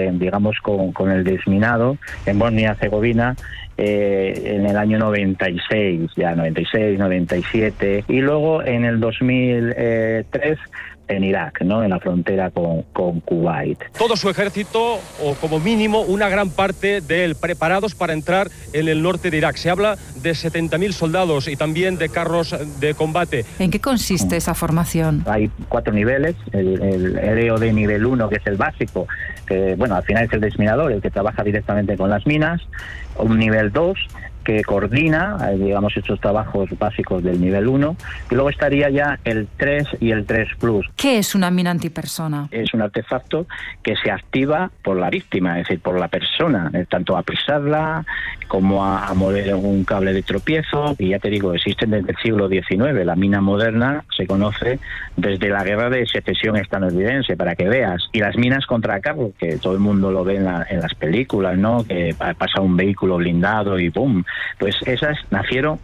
digamos, con el desminado en Bosnia-Herzegovina en el año 96, 97, y luego en el 2003 en Irak, ¿no? En la frontera con Kuwait. Todo su ejército, o como mínimo una gran parte de él, preparados para entrar en el norte de Irak. Se habla de 70.000 soldados y también de carros de combate. ¿En qué consiste esa formación? Hay 4 niveles. El ROD nivel 1, que es el básico, que al final es el desminador, el que trabaja directamente con las minas. Un nivel 2, que coordina, digamos, estos trabajos básicos del nivel 1, y luego estaría ya el 3 y el 3 Plus. ¿Qué es una mina antipersona? Es un artefacto que se activa por la víctima, es decir, por la persona, tanto a pisarla como a mover un cable de tropiezo, y ya te digo, existen desde el siglo XIX. La mina moderna se conoce desde la guerra de secesión estadounidense, para que veas, y las minas contra carro, que todo el mundo lo ve en las películas, ¿no? Que pasa un vehículo blindado y ¡pum! Pues esas nacieron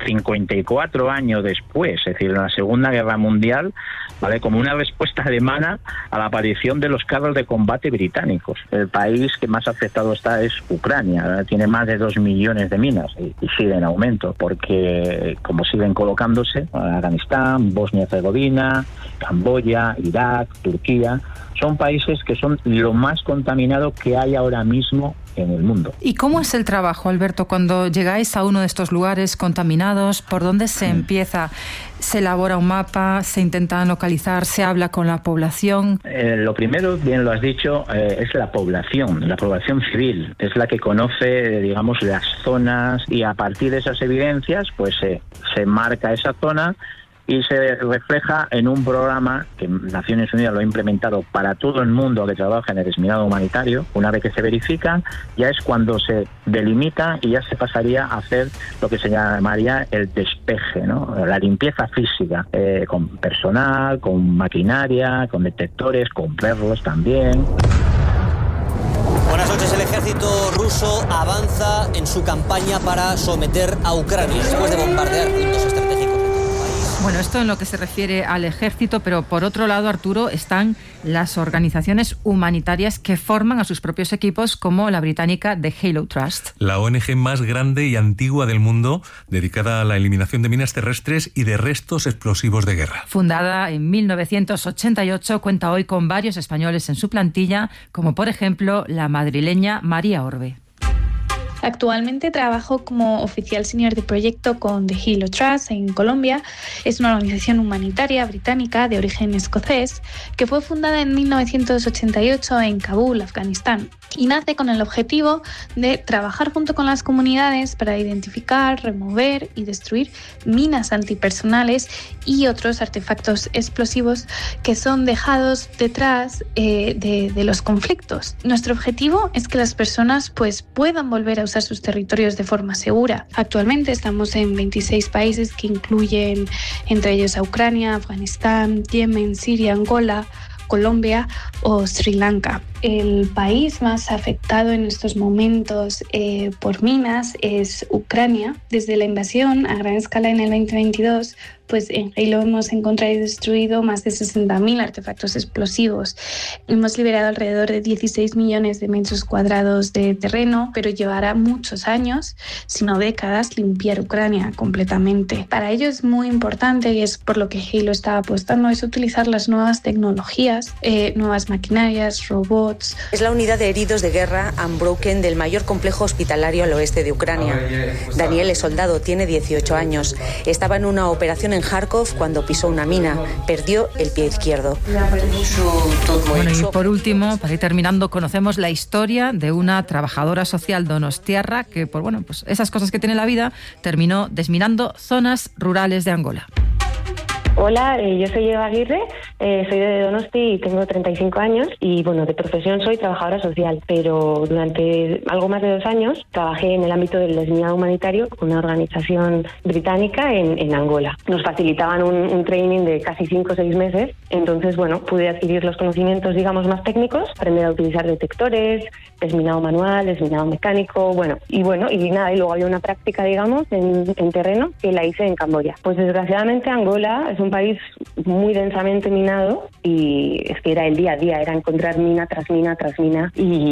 54 años después, es decir, en la Segunda Guerra Mundial, ¿vale? Como una respuesta alemana a la aparición de los carros de combate británicos. El país que más afectado está es Ucrania, ¿verdad? Tiene más de 2 millones de minas y sigue en aumento, porque como siguen colocándose, Afganistán, Bosnia-Herzegovina, Camboya, Irak, Turquía, son países que son lo más contaminado que hay ahora mismo en el mundo. ¿Y cómo es el trabajo, Alberto, cuando llegáis a uno de estos lugares contaminados? ¿Por dónde se empieza? ¿Se elabora un mapa? ¿Se intenta localizar? ¿Se habla con la población? Lo primero, bien lo has dicho, es la población civil. Es la que conoce, digamos, las zonas, y a partir de esas evidencias, pues se marca esa zona y se refleja en un programa que Naciones Unidas lo ha implementado para todo el mundo que trabaja en el desminado humanitario. Una vez que se verifica, ya es cuando se delimita y ya se pasaría a hacer lo que se llamaría el despeje, ¿no? La limpieza física, con personal, con maquinaria, con detectores, con perros también. Buenas noches. El ejército ruso avanza en su campaña para someter a Ucrania después de bombardear puntos estratégicos. Bueno, esto en lo que se refiere al ejército, pero por otro lado, Arturo, están las organizaciones humanitarias que forman a sus propios equipos, como la británica The Halo Trust. La ONG más grande y antigua del mundo, dedicada a la eliminación de minas terrestres y de restos explosivos de guerra. Fundada en 1988, cuenta hoy con varios españoles en su plantilla, como por ejemplo la madrileña María Orbe. Actualmente trabajo como oficial senior de proyecto con The Halo Trust en Colombia. Es una organización humanitaria británica de origen escocés que fue fundada en 1988 en Kabul, Afganistán, y nace con el objetivo de trabajar junto con las comunidades para identificar, remover y destruir minas antipersonales y otros artefactos explosivos que son dejados detrás de los conflictos. Nuestro objetivo es que las personas puedan volver a usar sus territorios de forma segura. Actualmente estamos en 26 países que incluyen entre ellos a Ucrania, Afganistán, Yemen, Siria, Angola, Colombia o Sri Lanka. El país más afectado en estos momentos por minas es Ucrania. Desde la invasión a gran escala en el 2022, pues en Halo hemos encontrado y destruido más de 60.000 artefactos explosivos. Hemos liberado alrededor de 16 millones de metros cuadrados de terreno, pero llevará muchos años, si no décadas, limpiar Ucrania completamente. Para ello es muy importante, y es por lo que Halo está apostando, es utilizar las nuevas tecnologías, nuevas maquinarias, robots. Es la unidad de heridos de guerra Unbroken del mayor complejo hospitalario al oeste de Ucrania. Daniel es soldado, tiene 18 años. Estaba en una operación en Kharkov cuando pisó una mina. Perdió el pie izquierdo. Bueno, y por último, para ir terminando, conocemos la historia de una trabajadora social donostiarra que, por pues esas cosas que tiene la vida, terminó desminando zonas rurales de Angola. Hola, yo soy Eva Aguirre, soy de Donosti y tengo 35 años y de profesión soy trabajadora social, pero durante algo más de 2 años trabajé en el ámbito del desminado humanitario con una organización británica en Angola. Nos facilitaban un training de casi 5 o 6 meses, entonces pude adquirir los conocimientos más técnicos, aprender a utilizar detectores, desminado manual, desminado mecánico, y luego había una práctica en terreno que la hice en Camboya. Pues desgraciadamente Angola es un país muy densamente minado y es que era el día a día, era encontrar mina tras mina tras mina y